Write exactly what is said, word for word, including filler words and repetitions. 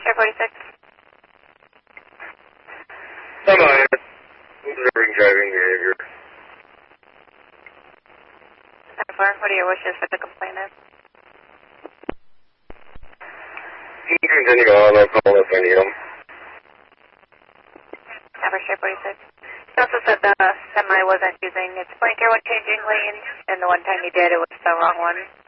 Share forty-six. Semi, observing driving behavior. What are your wishes for the complainant? You can continue on, I'll call if I need them. Never Share forty-six. He also said the semi wasn't using its blinker when changing lanes, and the one time he did, it was the wrong one.